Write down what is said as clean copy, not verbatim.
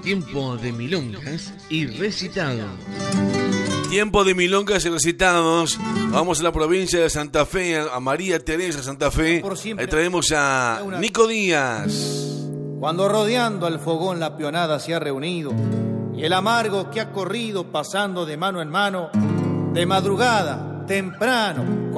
tiempo de milongas y recitados. Tiempo de milongas y recitados. Vamos a la provincia de Santa Fe, a María Teresa Santa Fe. Ahí traemos a Nico Díaz. Cuando rodeando al fogón la peonada se ha reunido y el amargo que ha corrido pasando de mano en mano, de madrugada, temprano,